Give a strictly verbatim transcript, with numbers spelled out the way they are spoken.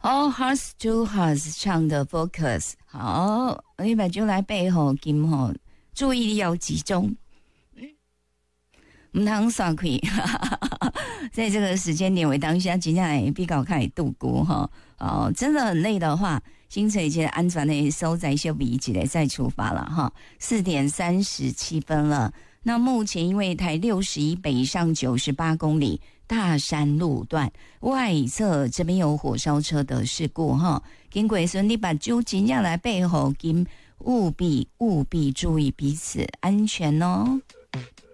好 ，Hearts to Hearts 唱的 Focus， 好，你把就来背后金吼，注意力要集中，唔通耍开，在这个时间点为当下，真正比较开始度过哈。哦，真的很累的话，新城一些安全的收在休比一起来再出发了哈。四点三十七分了。那目前因为台六十一北上九十八公里大山路段外侧这边有火烧车的事故哈，经过时你把酒尽量来背后，务必务必注意彼此安全哦。